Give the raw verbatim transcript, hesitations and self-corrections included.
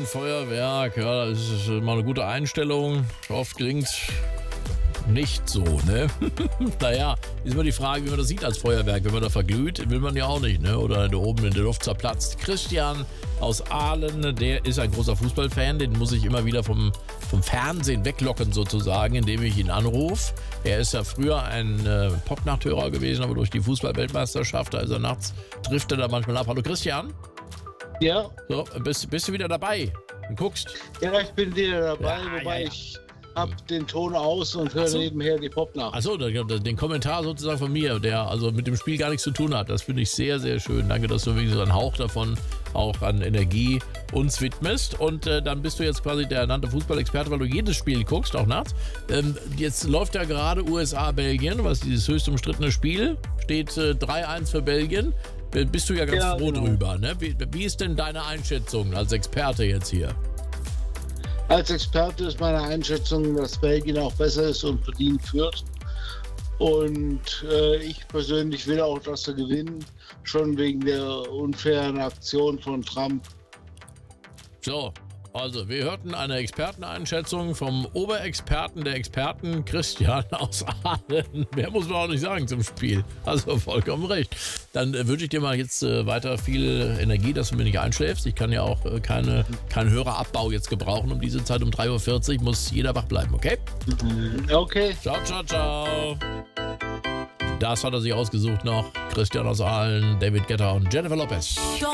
Feuerwerk, ja, das ist mal eine gute Einstellung. Oft klingt nicht so, ne? Naja, ist immer die Frage, wie man das sieht als Feuerwerk. Wenn man da verglüht, will man ja auch nicht, ne? Oder da oben in der Luft zerplatzt. Christian aus Aalen, der ist ein großer Fußballfan. Den muss ich immer wieder vom, vom Fernsehen weglocken sozusagen, indem ich ihn anrufe. Er ist ja früher ein äh, Popnachthörer gewesen, aber durch die Fußball-Weltmeisterschaft, da ist er nachts, trifft er da manchmal ab. Hallo Christian? Ja. So, bist, bist du wieder dabei und guckst? Ja, ich bin wieder dabei, Ja, wobei ja, ja. ich hab den Ton aus und höre so. nebenher die Pop nach. Achso, den Kommentar sozusagen von mir, der also mit dem Spiel gar nichts zu tun hat. Das finde ich sehr, sehr schön. Danke, dass du wenigstens einen Hauch davon auch an Energie uns widmest. Und äh, dann bist du jetzt quasi der ernannte Fußballexperte, weil du jedes Spiel guckst, auch nachts. Ähm, jetzt läuft ja gerade U S A-Belgien, was dieses höchst umstrittene Spiel. Steht äh, drei eins für Belgien. Bist du ja ganz Ja, froh genau. drüber, ne? Wie, wie ist denn deine Einschätzung als Experte jetzt hier? Als Experte ist meine Einschätzung, dass Belgien auch besser ist und verdient führt. Und äh, ich persönlich will auch, dass sie gewinnen, schon wegen der unfairen Aktion von Trump. So, also wir hörten eine Experteneinschätzung vom Oberexperten der Experten Christian aus Aalen. Mehr muss man auch nicht sagen zum Spiel. Also vollkommen recht. Dann äh, wünsche ich dir mal jetzt äh, weiter viel Energie, dass du mir nicht einschläfst. Ich kann ja auch äh, keine, keinen Hörerabbau jetzt gebrauchen. Um diese Zeit um drei Uhr vierzig muss jeder wach bleiben, okay? Okay. Ciao, ciao, ciao. Das hat er sich ausgesucht noch. Christian aus Aalen, David Guetta und Jennifer Lopez.